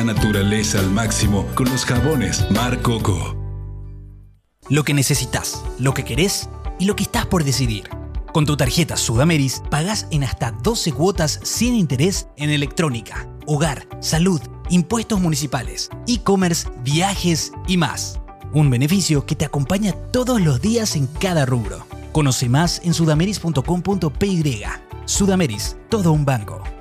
Naturaleza al máximo con los jabones Mar Coco. Lo que necesitas, lo que querés y lo que estás por decidir. Con tu tarjeta Sudameris pagás en hasta 12 cuotas sin interés en electrónica, hogar, salud, impuestos municipales, e-commerce, viajes y más. Un beneficio que te acompaña todos los días en cada rubro. Conoce más en sudameris.com.py. Sudameris, todo un banco.